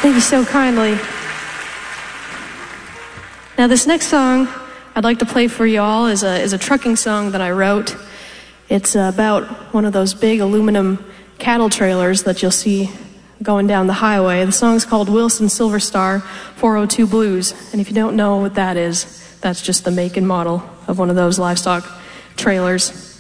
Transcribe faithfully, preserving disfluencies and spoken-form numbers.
Thank you so kindly. Now this next song I'd like to play for you all is a, is a trucking song that I wrote. It's about one of those big aluminum cattle trailers that you'll see going down the highway. The song's called Wilson Silver Star four oh two Blues, and if you don't know what that is, that's just the make and model of one of those livestock trailers.